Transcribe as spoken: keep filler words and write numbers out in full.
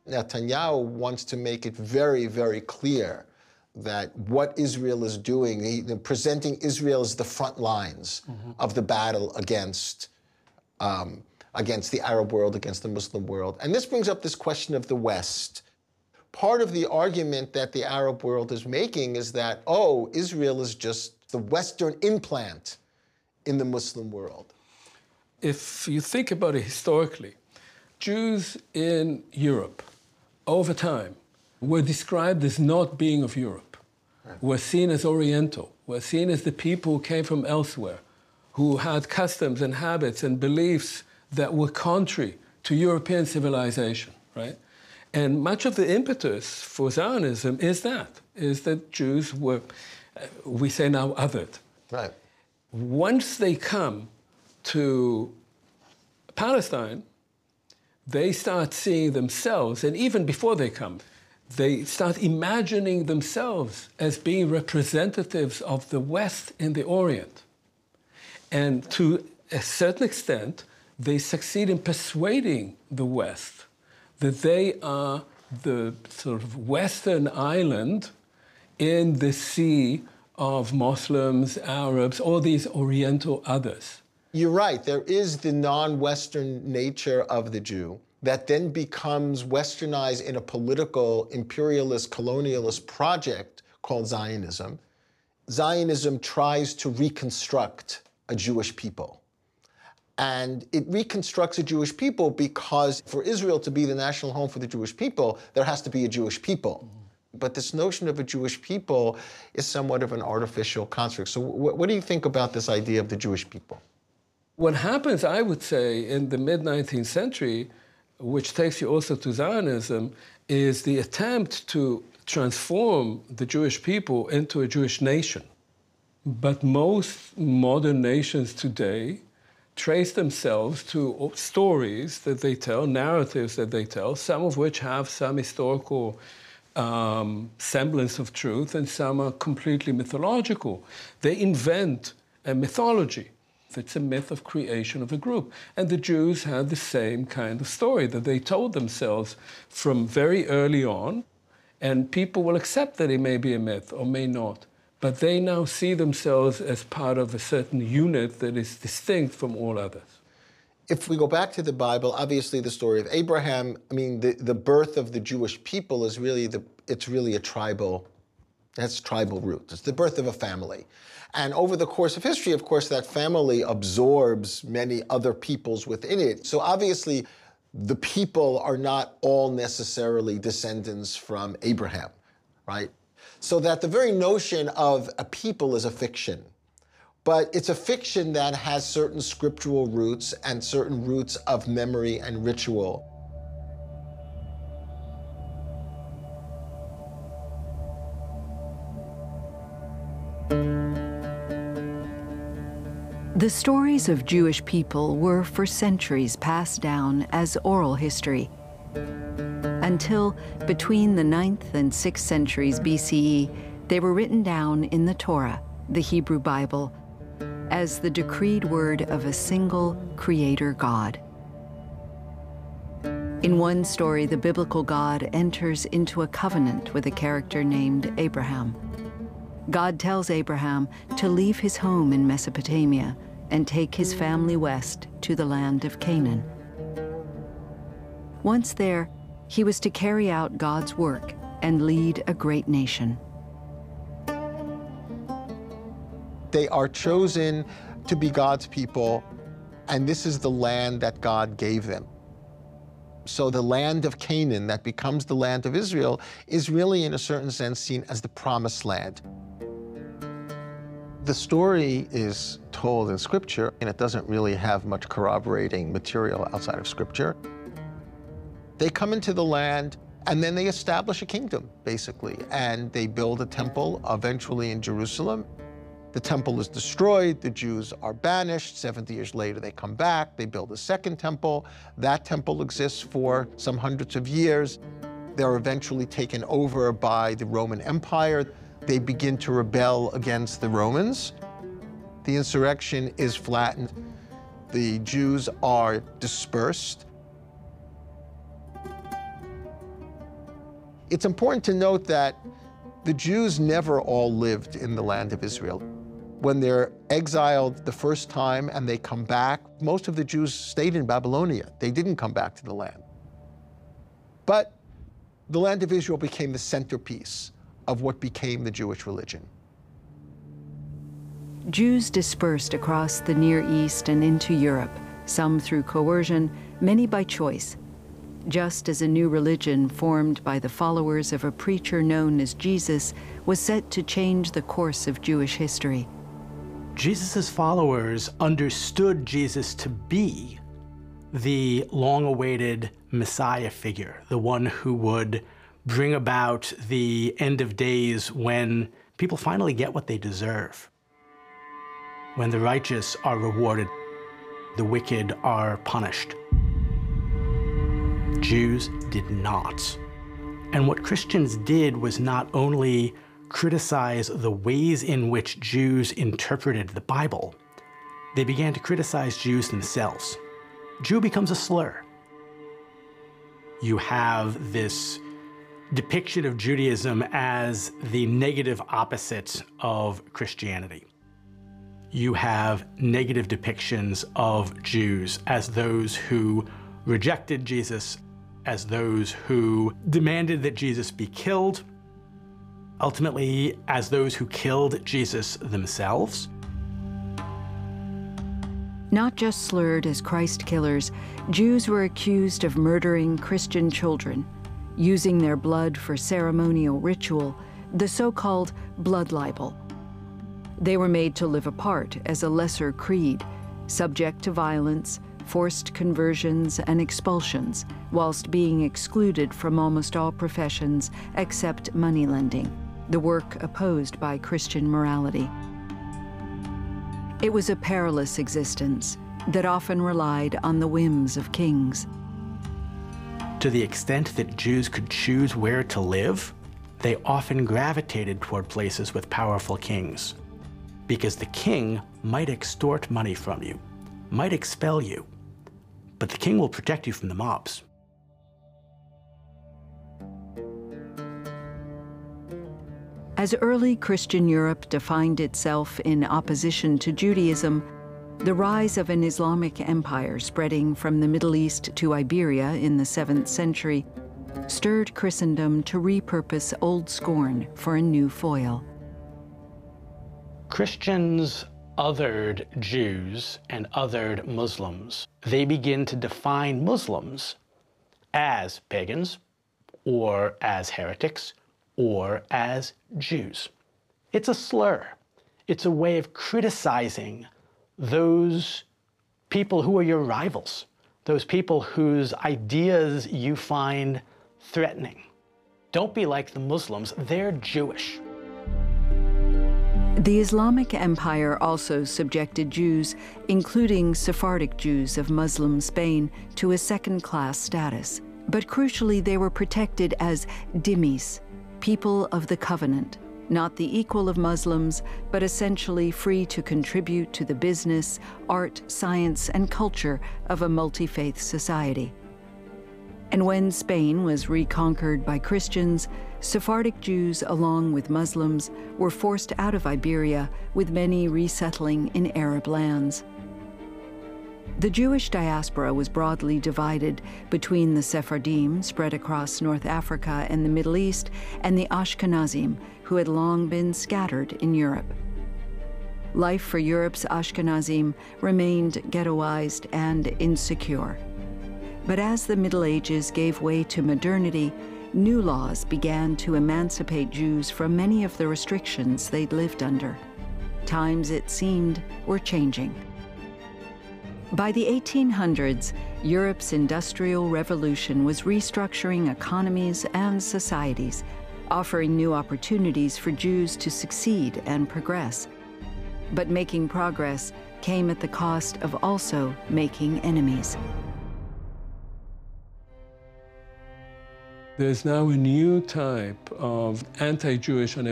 Netanyahu wants to make it very, very clear that what Israel is doing, he, presenting Israel as the front lines mm-hmm. of the battle against, um, against the Arab world, against the Muslim world. And this brings up this question of the West. Part of the argument that the Arab world is making is that, oh, Israel is just the Western implant in the Muslim world. If you think about it historically, Jews in Europe, over time, were described as not being of Europe, right. were seen as Oriental, were seen as the people who came from elsewhere, who had customs and habits and beliefs that were contrary to European civilization, right? And much of the impetus for Zionism is that, is that Jews were, we say now, othered. Right. Once they come to Palestine, they start seeing themselves, and even before they come, they start imagining themselves as being representatives of the West in the Orient. And to a certain extent, they succeed in persuading the West that they are the sort of Western island in the sea of Muslims, Arabs, all these Oriental others. You're right. There is the non-Western nature of the Jew that then becomes westernized in a political, imperialist, colonialist project called Zionism. Zionism tries to reconstruct a Jewish people. And it reconstructs a Jewish people because for Israel to be the national home for the Jewish people, there has to be a Jewish people. Mm-hmm. But this notion of a Jewish people is somewhat of an artificial construct. So wh- what do you think about this idea of the Jewish people? What happens, I would say, in the mid-nineteenth century, which takes you also to Zionism, is the attempt to transform the Jewish people into a Jewish nation. But most modern nations today trace themselves to stories that they tell, narratives that they tell, some of which have some historical um, semblance of truth, and some are completely mythological. They invent a mythology. It's a myth of creation of a group. And the Jews had the same kind of story that they told themselves from very early on, and people will accept that it may be a myth or may not. But they now see themselves as part of a certain unit that is distinct from all others. If we go back to the Bible, obviously the story of Abraham, I mean, the, the birth of the Jewish people is really, the, it's really a tribal, that's tribal roots. It's the birth of a family. And over the course of history, of course, that family absorbs many other peoples within it. So obviously, the people are not all necessarily descendants from Abraham, right? So that the very notion of a people is a fiction. But it's a fiction that has certain scriptural roots and certain roots of memory and ritual. The stories of Jewish people were for centuries passed down as oral history, until between the ninth and sixth centuries B C E, they were written down in the Torah, the Hebrew Bible, as the decreed word of a single creator God. In one story, the biblical God enters into a covenant with a character named Abraham. God tells Abraham to leave his home in Mesopotamia and take his family west to the land of Canaan. Once there, he was to carry out God's work and lead a great nation. They are chosen to be God's people, and this is the land that God gave them. So the land of Canaan that becomes the land of Israel is really, in a certain sense, seen as the promised land. The story is told in Scripture, and it doesn't really have much corroborating material outside of Scripture. They come into the land, and then they establish a kingdom, basically, and they build a temple, eventually in Jerusalem. The temple is destroyed, the Jews are banished, seventy years later they come back, they build a second temple. That temple exists for some hundreds of years. They're eventually taken over by the Roman Empire. They begin to rebel against the Romans. The insurrection is flattened. The Jews are dispersed. It's important to note that the Jews never all lived in the land of Israel. When they're exiled the first time and they come back, most of the Jews stayed in Babylonia. They didn't come back to the land. But the land of Israel became the centerpiece of what became the Jewish religion. Jews dispersed across the Near East and into Europe, some through coercion, many by choice. Just as a new religion formed by the followers of a preacher known as Jesus was set to change the course of Jewish history. Jesus' followers understood Jesus to be the long-awaited Messiah figure, the one who would bring about the end of days when people finally get what they deserve, when the righteous are rewarded, the wicked are punished. Jews did not. And what Christians did was not only criticize the ways in which Jews interpreted the Bible, they began to criticize Jews themselves. Jew becomes a slur. You have this depiction of Judaism as the negative opposite of Christianity. You have negative depictions of Jews as those who rejected Jesus, as those who demanded that Jesus be killed, ultimately as those who killed Jesus themselves. Not just slurred as Christ killers, Jews were accused of murdering Christian children, using their blood for ceremonial ritual, the so-called blood libel. They were made to live apart as a lesser creed, subject to violence, forced conversions and expulsions, whilst being excluded from almost all professions except money lending, the work opposed by Christian morality. It was a perilous existence that often relied on the whims of kings. To the extent that Jews could choose where to live, they often gravitated toward places with powerful kings, because the king might extort money from you, might expel you, but the king will protect you from the mobs. As early Christian Europe defined itself in opposition to Judaism, the rise of an Islamic empire spreading from the Middle East to Iberia in the seventh century stirred Christendom to repurpose old scorn for a new foil. Christians othered Jews and othered Muslims. They begin to define Muslims as pagans, or as heretics, or as Jews. It's a slur. It's a way of criticizing those people who are your rivals, those people whose ideas you find threatening. Don't be like the Muslims, they're Jewish. The Islamic Empire also subjected Jews, including Sephardic Jews of Muslim Spain, to a second-class status. But crucially, they were protected as dhimmis, people of the covenant, not the equal of Muslims, but essentially free to contribute to the business, art, science, and culture of a multi-faith society. And when Spain was reconquered by Christians, Sephardic Jews, along with Muslims, were forced out of Iberia, with many resettling in Arab lands. The Jewish diaspora was broadly divided between the Sephardim, spread across North Africa and the Middle East, and the Ashkenazim, who had long been scattered in Europe. Life for Europe's Ashkenazim remained ghettoized and insecure. But as the Middle Ages gave way to modernity, new laws began to emancipate Jews from many of the restrictions they'd lived under. Times, it seemed, were changing. By the eighteen hundreds, Europe's Industrial Revolution was restructuring economies and societies, offering new opportunities for Jews to succeed and progress. But making progress came at the cost of also making enemies. There's now a new type of anti-Jewish and